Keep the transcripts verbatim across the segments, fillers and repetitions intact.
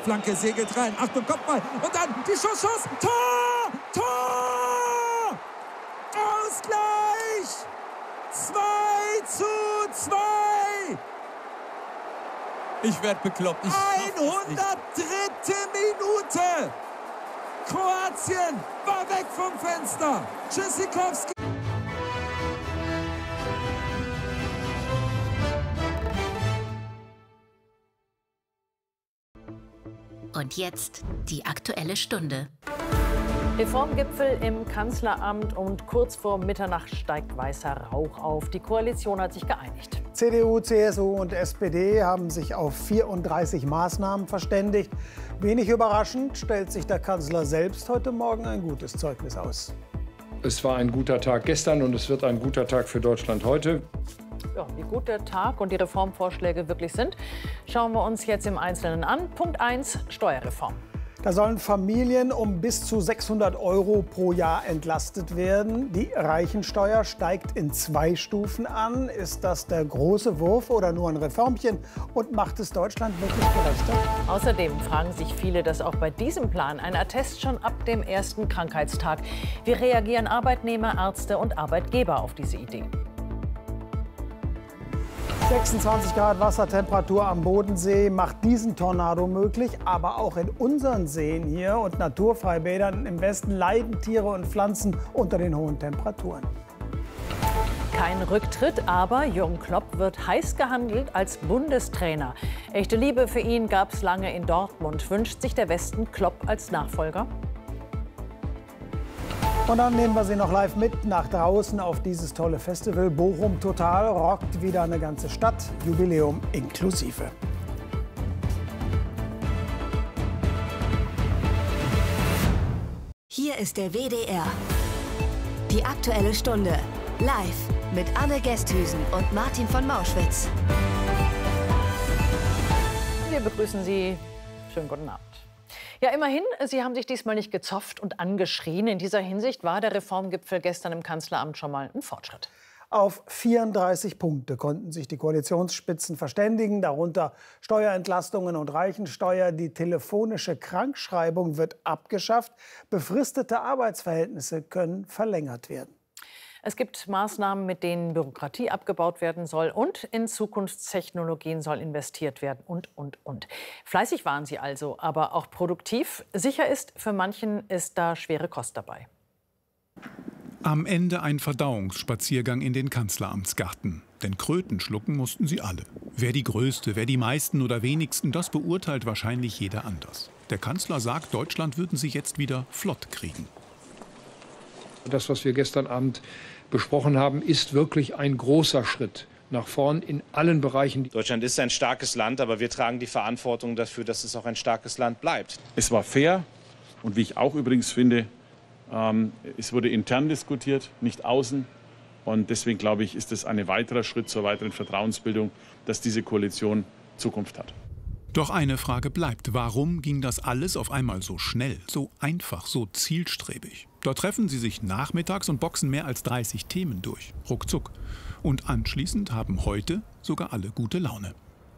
Flanke segelt rein. Achtung, Kopfball. Und dann die Schusschance. Tor! Tor! Ausgleich! zwei zu zwei! Ich werde bekloppt. Ich hundertdritte Minute! Kroatien war weg vom Fenster. Tschüssikowski. Und jetzt die Aktuelle Stunde. Reformgipfel im Kanzleramt und kurz vor Mitternacht steigt weißer Rauch auf. Die Koalition hat sich geeinigt. C D U, C S U und S P D haben sich auf vierunddreißig Maßnahmen verständigt. Wenig überraschend stellt sich der Kanzler selbst heute Morgen ein gutes Zeugnis aus. Es war ein guter Tag gestern und es wird ein guter Tag für Deutschland heute. Ja, wie gut der Tag und die Reformvorschläge wirklich sind, schauen wir uns jetzt im Einzelnen an. Punkt eins, Steuerreform. Da sollen Familien um bis zu sechshundert Euro pro Jahr entlastet werden. Die Reichensteuer steigt in zwei Stufen an. Ist das der große Wurf oder nur ein Reformchen? Und macht es Deutschland wirklich gerechter? Außerdem fragen sich viele, dass auch bei diesem Plan ein Attest schon ab dem ersten Krankheitstag. Wie reagieren Arbeitnehmer, Ärzte und Arbeitgeber auf diese Idee? sechsundzwanzig Grad Wassertemperatur am Bodensee macht diesen Tornado möglich. Aber auch in unseren Seen hier und Naturfreibädern im Westen leiden Tiere und Pflanzen unter den hohen Temperaturen. Kein Rücktritt, aber Jürgen Klopp wird heiß gehandelt als Bundestrainer. Echte Liebe für ihn gab es lange in Dortmund. Wünscht sich der Westen Klopp als Nachfolger? Und dann nehmen wir Sie noch live mit nach draußen auf dieses tolle Festival. Bochum Total rockt wieder eine ganze Stadt, Jubiläum inklusive. Hier ist der W D R. Die Aktuelle Stunde. Live mit Anne Gesthüsen und Martin von Mauschwitz. Wir begrüßen Sie. Schönen guten Abend. Ja, immerhin, Sie haben sich diesmal nicht gezofft und angeschrien. In dieser Hinsicht war der Reformgipfel gestern im Kanzleramt schon mal ein Fortschritt. Auf vierunddreißig Punkte konnten sich die Koalitionsspitzen verständigen, darunter Steuerentlastungen und Reichensteuer. Die telefonische Krankschreibung wird abgeschafft. Befristete Arbeitsverhältnisse können verlängert werden. Es gibt Maßnahmen, mit denen Bürokratie abgebaut werden soll und in Zukunftstechnologien soll investiert werden und, und, und. Fleißig waren sie also, aber auch produktiv. Sicher ist, für manchen ist da schwere Kost dabei. Am Ende ein Verdauungsspaziergang in den Kanzleramtsgarten. Denn Kröten schlucken mussten sie alle. Wer die Größte, wer die meisten oder wenigsten, das beurteilt wahrscheinlich jeder anders. Der Kanzler sagt, Deutschland würden sie jetzt wieder flott kriegen. Das, was wir gestern Abend besprochen haben, ist wirklich ein großer Schritt nach vorn in allen Bereichen. Deutschland ist ein starkes Land, aber wir tragen die Verantwortung dafür, dass es auch ein starkes Land bleibt. Es war fair und wie ich auch übrigens finde, ähm, es wurde intern diskutiert, nicht außen. Und deswegen glaube ich, ist es ein weiterer Schritt zur weiteren Vertrauensbildung, dass diese Koalition Zukunft hat. Doch eine Frage bleibt. Warum ging das alles auf einmal so schnell, so einfach, so zielstrebig? Dort treffen sie sich nachmittags und boxen mehr als dreißig Themen durch. Ruckzuck. Und anschließend haben heute sogar alle gute Laune.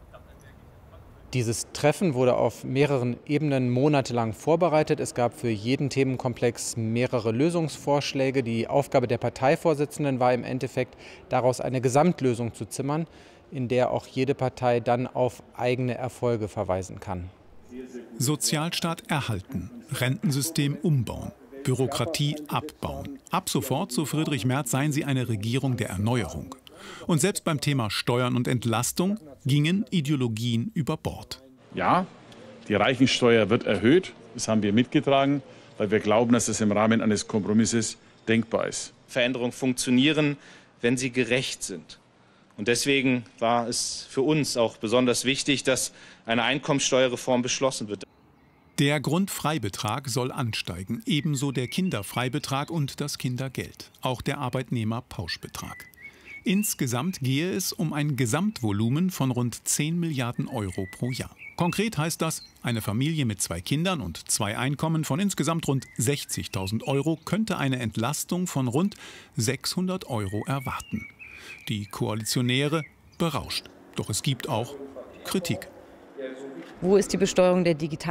Dieses Treffen wurde auf mehreren Ebenen monatelang vorbereitet. Es gab für jeden Themenkomplex mehrere Lösungsvorschläge. Die Aufgabe der Parteivorsitzenden war im Endeffekt, daraus eine Gesamtlösung zu zimmern, in der auch jede Partei dann auf eigene Erfolge verweisen kann. Sozialstaat erhalten, Rentensystem umbauen, Bürokratie abbauen. Ab sofort, so Friedrich Merz, seien sie eine Regierung der Erneuerung. Und selbst beim Thema Steuern und Entlastung gingen Ideologien über Bord. Ja, die Reichensteuer wird erhöht. Das haben wir mitgetragen, weil wir glauben, dass es im Rahmen eines Kompromisses denkbar ist. Veränderungen funktionieren, wenn sie gerecht sind. Und deswegen war es für uns auch besonders wichtig, dass eine Einkommensteuerreform beschlossen wird. Der Grundfreibetrag soll ansteigen, ebenso der Kinderfreibetrag und das Kindergeld, auch der Arbeitnehmerpauschbetrag. Insgesamt gehe es um ein Gesamtvolumen von rund zehn Milliarden Euro pro Jahr. Konkret heißt das, eine Familie mit zwei Kindern und zwei Einkommen von insgesamt rund sechzigtausend Euro könnte eine Entlastung von rund sechshundert Euro erwarten. Die Koalitionäre berauscht. Doch es gibt auch Kritik. Wo ist die Besteuerung der Digital